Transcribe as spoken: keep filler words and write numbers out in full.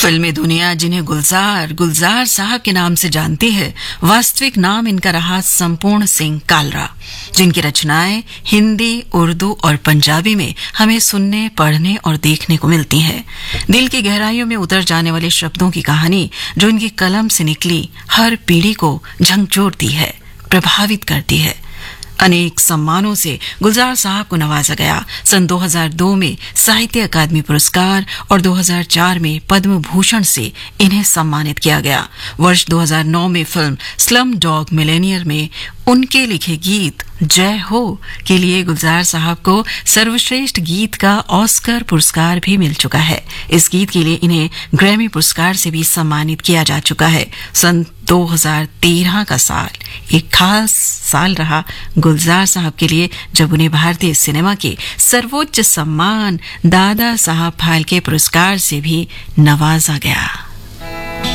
फिल्मी दुनिया जिन्हें गुलजार गुलजार साहब के नाम से जानती है, वास्तविक नाम इनका रहा संपूर्ण सिंह कालरा, जिनकी रचनाएं हिंदी, उर्दू और पंजाबी में हमें सुनने, पढ़ने और देखने को मिलती हैं। दिल की गहराइयों में उतर जाने वाले शब्दों की कहानी जो इनकी कलम से निकली, हर पीढ़ी को झंझोड़ती है, प्रभावित करती है। अनेक सम्मानों से गुलजार साहब को नवाजा गया। सन दो हज़ार दो में साहित्य अकादमी पुरस्कार और दो हज़ार चार में पद्म भूषण से इन्हें सम्मानित किया गया। वर्ष दो हज़ार नौ में फिल्म स्लम डॉग मिलेनियर में उनके लिखे गीत जय हो के लिए गुलजार साहब को सर्वश्रेष्ठ गीत का ऑस्कर पुरस्कार भी मिल चुका है। इस गीत के लिए इन्हें ग्रैमी पुरस्कार से भी सम्मानित किया जा चुका है। सन दो हज़ार तेरह का साल एक खास साल रहा गुलजार साहब के लिए, जब उन्हें भारतीय सिनेमा के सर्वोच्च सम्मान दादा साहब फाल्के पुरस्कार से भी नवाजा गया।